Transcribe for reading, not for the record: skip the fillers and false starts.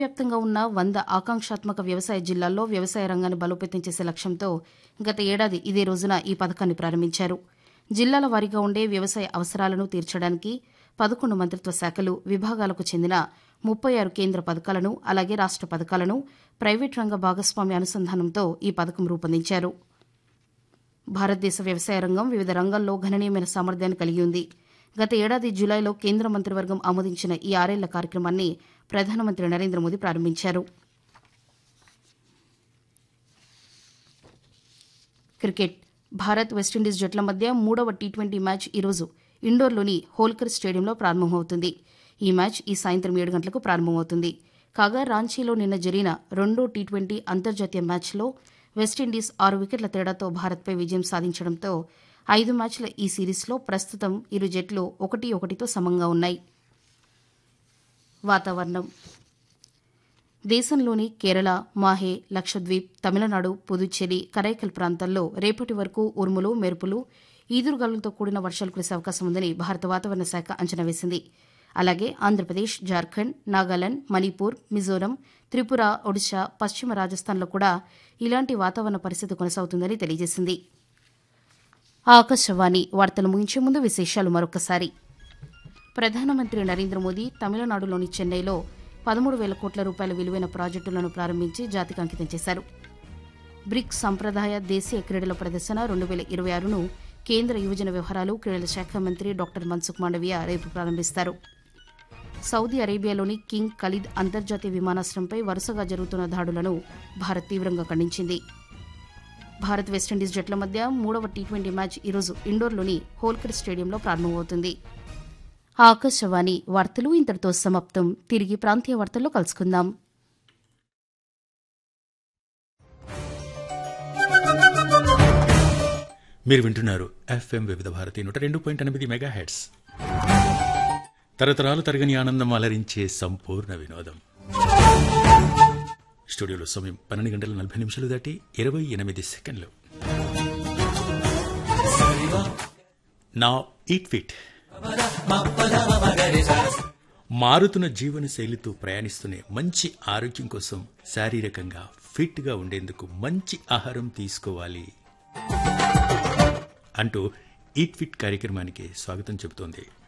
వ్యాప్తంగా ఉన్న 100 ఆకాంక్షాత్మక వ్యవసాయ జిల్లాల్లో వ్యవసాయ రంగాన్ని బలోపేతం చేసే లక్ష్యంతో గత ఏడాది ఇదే రోజున ఈ పథకాన్ని ప్రారంభించారు. జిల్లాల వారీగా ఉండే వ్యవసాయ అవసరాలను తీర్చడానికి 11 మంత్రిత్వ శాఖలు, విభాగాలకు చెందిన 36 కేంద్ర పథకాలను, అలాగే రాష్ట పథకాలను ప్రైవేటు రంగ భాగస్వామ్య అనుసంధానంతో ఈ పథకం రూపొందించారు. భారతదేశ వ్యవసాయ రంగం వివిధ రంగాల్లో గణనీయమైన సామర్థ్యాన్ని కలిగి ఉంది. గత ఏడాది జులైలో కేంద్ర మంత్రివర్గం ఆమోదించిన ఈ 6 ఏళ్ల కార్యక్రమాన్ని ప్రధానమంత్రి నరేంద్ర మోదీ ప్రారంభించారు. క్రికెట్. భారత్, వెస్టిండీస్ జట్ల మధ్య 3వ టీ20 మ్యాచ్ ఈరోజు ఇండోర్లోని హోల్కర్ స్టేడియంలో ప్రారంభమవుతుంది. ఈ మ్యాచ్ ఈ సాయంత్రం 7 గంటలకు ప్రారంభమవుతుంది. కాగా రాంచీలో నిన్న జరిగిన రెండో టీ20 అంతర్జాతీయ మ్యాచ్లో వెస్టిండీస్ 6 వికెట్ల తేడాతో భారత్పై విజయం సాధించడంతో 5 మ్యాచ్ల ఈ సిరీస్లో ప్రస్తుతం ఇరు జట్లు 1-1తో సమంగా ఉన్నాయి. వాతావరణం. దేశంలోని కేరళ, మాహే, లక్షద్వీప్, తమిళనాడు, పుదుచ్చేరి, కరైకల్ ప్రాంతాల్లో రేపటి వరకు ఉరుములు, మెరుపులు, ఈదురుగాలులతో కూడిన వర్షాలు కురిసే అవకాశం ఉందని భారత వాతావరణ శాఖ అంచనా వేసింది. అలాగే ఆంధ్రప్రదేశ్, జార్ఖండ్, నాగాలాండ్, మణిపూర్, మిజోరం, త్రిపుర, ఒడిశా, పశ్చిమ రాజస్థాన్లో కూడా ఇలాంటి వాతావరణ పరిస్థితి కొనసాగుతుందని తెలియజేసింది. ఆకాశవాణి వార్తలు ముగించే ముందు విశేషాలు మరొకసారి. ప్రధానమంత్రి నరేంద్ర మోదీ తమిళనాడులోని చెన్నైలో 13,000 కోట్ల రూపాయల విలువైన ప్రాజెక్టులను ప్రారంభించి జాతికి అంకితం చేశారు. బ్రిక్స్ సంప్రదాయ దేశీయ క్రీడల ప్రదర్శన 2026ను కేంద్ర యువజన వ్యవహారాలు, క్రీడల శాఖ మంత్రి డాక్టర్ మన్సుఖ్ మాండవీయ రేపు ప్రారంభిస్తారు. సౌదీ అరేబియాలోని కింగ్ ఖలీద్ అంతర్జాతీయ విమానాశ్రయంపై వరుసగా జరుగుతున్న దాడులను భారత్ తీవ్రంగా ఖండించింది. భారత్, వెస్టిండీస్ జట్ల మధ్య 3వ టీ20 మ్యాచ్ ఈరోజు ఇండోర్లోని హోల్కర్ స్టేడియంలో ప్రారంభమవుతుంది. ఆకాశవాణి వార్తలు ఇంతటితో సమాప్తం. తిరిగి ప్రాంతీయ వార్తల్లో కలుసుకుందాం. మీరు వింటున్నారు ఎఫ్ఎం వివిధ భారతి 102.8 మెగాహెర్ట్జ్. తరతరాలు తరగని ఆనందం అలరించే సంపూర్ణ వినోదం. స్టూడియోలో సమయం 12 గంటల 40 నిమిషాలు దాటి 28 సెకండ్లు. నా ఈట్ ఫిట్. మారుతున్న జీవన శైలితో ప్రయాణిస్తూనే మంచి ఆరోగ్యం కోసం శారీరకంగా ఫిట్ గా ఉండేందుకు మంచి ఆహారం తీసుకోవాలి అంటూ ఈట్ ఫిట్ కార్యక్రమానికి స్వాగతం చెబుతోంది